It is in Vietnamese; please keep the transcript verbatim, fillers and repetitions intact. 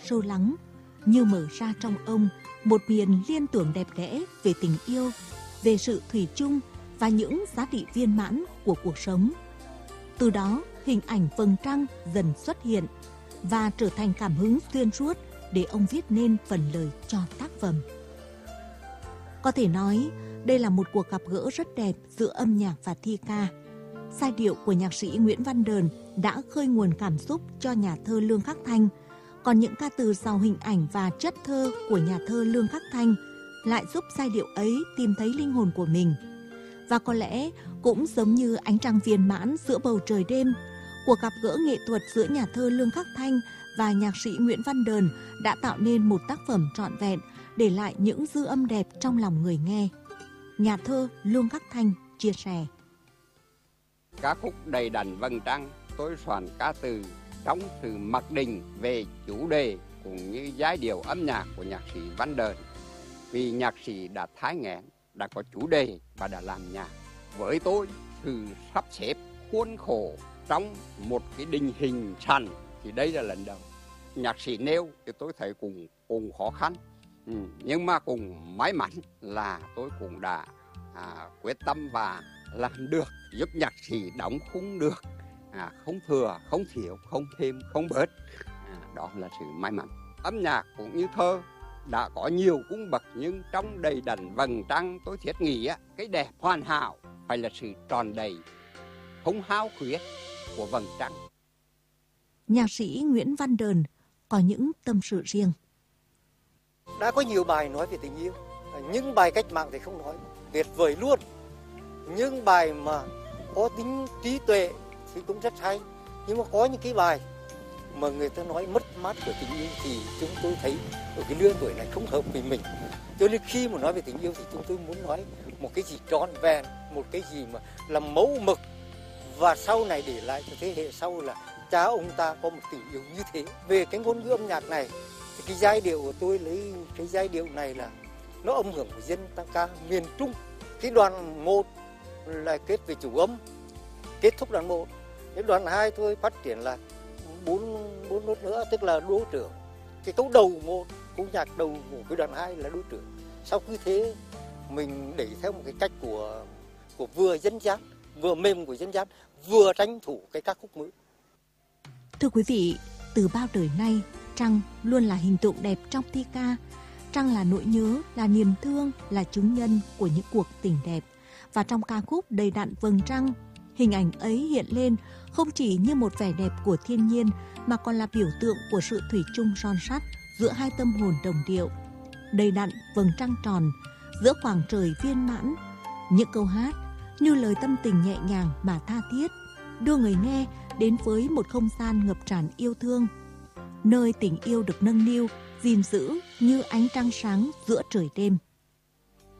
sâu lắng, như mở ra trong ông một miền liên tưởng đẹp đẽ về tình yêu, về sự thủy chung và những giá trị viên mãn của cuộc sống. Từ đó, hình ảnh vầng trăng dần xuất hiện và trở thành cảm hứng xuyên suốt để ông viết nên phần lời cho tác phẩm. Có thể nói, đây là một cuộc gặp gỡ rất đẹp giữa âm nhạc và thi ca. Giai điệu của nhạc sĩ Nguyễn Văn Đờn đã khơi nguồn cảm xúc cho nhà thơ Lương Khắc Thanh, còn những ca từ giàu hình ảnh và chất thơ của nhà thơ Lương Khắc Thanh lại giúp giai điệu ấy tìm thấy linh hồn của mình. Và có lẽ cũng giống như ánh trăng viên mãn giữa bầu trời đêm, cuộc gặp gỡ nghệ thuật giữa nhà thơ Lương Khắc Thanh và nhạc sĩ Nguyễn Văn Đờn đã tạo nên một tác phẩm trọn vẹn, để lại những dư âm đẹp trong lòng người nghe. Nhà thơ Lương Khắc Thanh chia sẻ: Ca khúc Đầy đặn vầng trăng, tôi soạn ca từ trong sự mặc định về chủ đề cũng như giai điệu âm nhạc của nhạc sĩ Văn Đờn. Vì nhạc sĩ đã thái nghẽn, đã có chủ đề và đã làm nhạc. Với tôi, sự sắp xếp khuôn khổ trong một cái định hình sẵn thì đây là lần đầu. Nhạc sĩ nêu thì tôi thấy cũng cũng khó khăn, ừ, nhưng mà cũng may mắn là tôi cũng đã à, quyết tâm và làm được, giúp nhạc sĩ đóng khung được, à, không thừa, không thiếu, không thêm, không bớt. À, đó là sự may mắn. Âm nhạc cũng như thơ đã có nhiều cung bậc, nhưng trong Đầy đặn vầng trăng tôi thiết nghĩ á, cái đẹp hoàn hảo phải là sự tròn đầy, không hao khuyết của vầng trăng. Nhạc sĩ Nguyễn Văn Đờn có những tâm sự riêng. Đã có nhiều bài nói về tình yêu, những bài cách mạng thì không nói, tuyệt vời luôn. Những bài mà có tính trí tuệ thì cũng rất hay, nhưng mà có những cái bài mà người ta nói mất mát của tình yêu thì chúng tôi thấy ở cái lứa tuổi này không hợp với mình. Cho nên khi mà nói về tình yêu thì chúng tôi muốn nói một cái gì trọn vẹn, một cái gì mà làm mẫu mực, và sau này để lại cho thế hệ sau là cha ông ta có một tình yêu như thế. Về cái ngôn ngữ âm nhạc này thì cái giai điệu của tôi lấy cái giai điệu này là nó âm hưởng của dân ta ca miền Trung. Cái đoạn một là kết về chủ âm, kết thúc đoạn một. Cái đoạn hai tôi phát triển là bốn bốn nốt nữa, tức là đô trưởng. Cái câu đầu một, câu nhạc đầu của cái đoạn hai là đô trưởng. Sau khi thế mình đẩy theo một cái cách của của vừa dân gian, vừa mềm của dân gian, vừa tranh thủ cái ca khúc mới. Thưa quý vị, từ bao đời nay, trăng luôn là hình tượng đẹp trong thi ca. Trăng là nỗi nhớ, là niềm thương, là chứng nhân của những cuộc tình đẹp. Và trong ca khúc Đầy đặn vầng trăng, hình ảnh ấy hiện lên không chỉ như một vẻ đẹp của thiên nhiên, mà còn là biểu tượng của sự thủy chung son sắt giữa hai tâm hồn đồng điệu. Đầy đặn vầng trăng tròn, giữa khoảng trời viên mãn. Những câu hát như lời tâm tình nhẹ nhàng mà tha thiết, đưa người nghe đến với một không gian ngập tràn yêu thương, nơi tình yêu được nâng niu, gìn giữ như ánh trăng sáng giữa trời đêm.